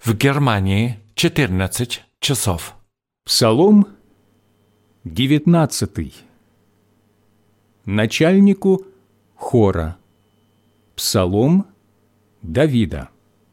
В Германии 14 часов. Псалом 19. Начальнику хора. Псалом Давида.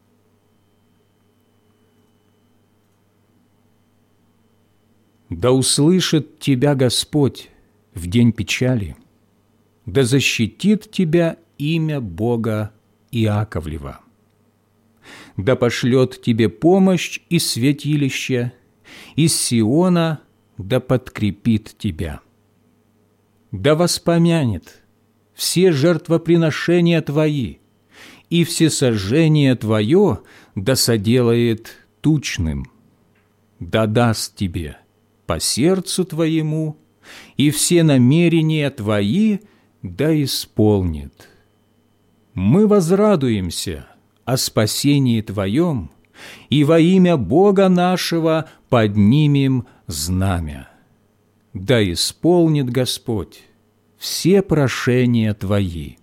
Да услышит тебя Господь в день печали, да защитит тебя имя Бога Иаковлева. Да пошлет тебе помощь из святилища, из Сиона да подкрепит тебя. Да воспомянет все жертвоприношения твои, и всесожжение твое да соделает тучным. Да даст тебе по сердцу твоему, и все намерения твои да исполнит. Мы возрадуемся о спасении Твоем, и во имя Бога нашего поднимем знамя. Да исполнит Господь все прошения Твои.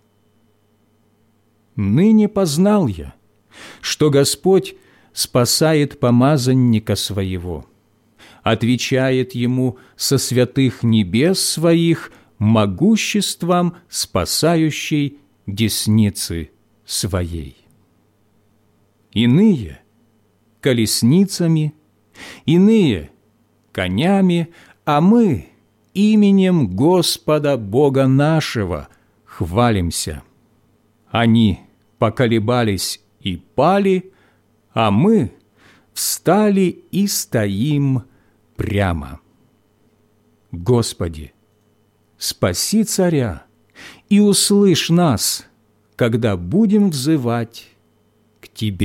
Ныне познал я, что Господь спасает помазанника Своего, отвечает Ему со святых небес Своих могуществом спасающей десницы Своей. Иные колесницами, иные конями, а мы именем Господа Бога нашего хвалимся. Они поколебались и пали, а мы встали и стоим прямо. Господи, спаси царя и услышь нас, когда будем взывать к Тебе.